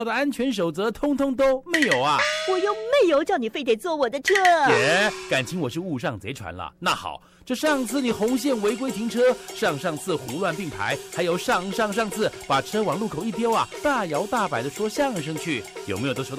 的安全守则通通都没有啊！ 我又没有叫你非得坐我的车。 姐，感情我是误上贼船了。那好，这上次你红线违规停车，上次胡乱并排，还有上次把车往路口一丢啊，大摇大摆的说相声去，有没有都收到